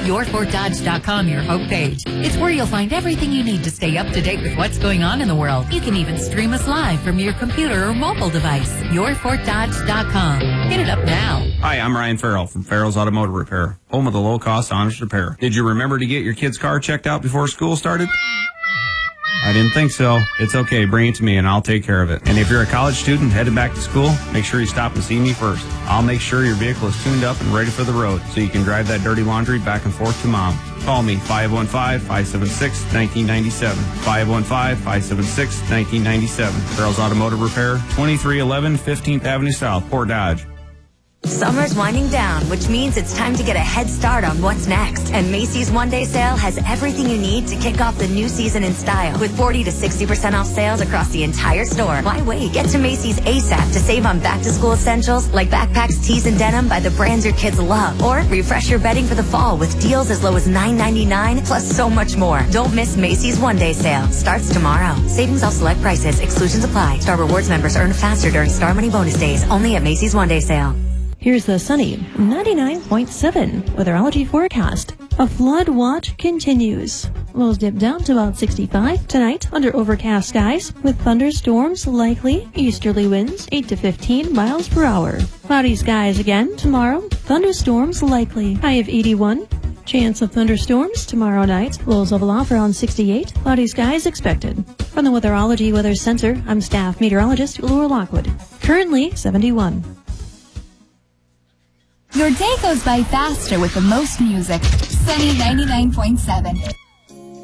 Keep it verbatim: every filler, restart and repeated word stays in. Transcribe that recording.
your fort dodge dot com your homepage. It's where you'll find everything you need to stay up to date with what's going on in the world. You can even stream us live from your computer or mobile device. your fort dodge dot com. Hit it up now. Hi, I'm Ryan Farrell from Farrell's Automotive Repair, home of the low-cost, honest repair. Did you remember to get your kid's car checked out before school started? I didn't think so. It's okay. Bring it to me and I'll take care of it. And if you're a college student headed back to school, make sure you stop and see me first. I'll make sure your vehicle is tuned up and ready for the road so you can drive that dirty laundry back and forth to mom. Call me, five one five, five seven six, one nine nine seven. five one five, five seven six, one nine nine seven. Farrell's Automotive Repair, twenty-three eleven fifteenth Avenue South, Fort Dodge. Summer's winding down, which means it's time to get a head start on what's next. And Macy's One Day Sale has everything you need to kick off the new season in style. With forty to sixty percent off sales across the entire store. Why wait? Get to Macy's ASAP to save on back-to-school essentials like backpacks, tees, and denim by the brands your kids love. Or refresh your bedding for the fall with deals as low as nine ninety-nine, plus so much more. Don't miss Macy's One Day Sale. Starts tomorrow. Savings off select prices. Exclusions apply. Star Rewards members earn faster during Star Money bonus days. Only at Macy's One Day Sale. Here's the sunny ninety-nine point seven weatherology forecast. A flood watch continues. Lows dip down to about sixty-five tonight under overcast skies with thunderstorms likely. Easterly winds eight to fifteen miles per hour. Cloudy skies again tomorrow. Thunderstorms likely. High of eighty-one. Chance of thunderstorms tomorrow night. Lows level off around sixty-eight. Cloudy skies expected. From the Weatherology Weather Center, I'm staff meteorologist Laura Lockwood. Currently seventy-one. Your day goes by faster with the most music. Sunny ninety-nine point seven.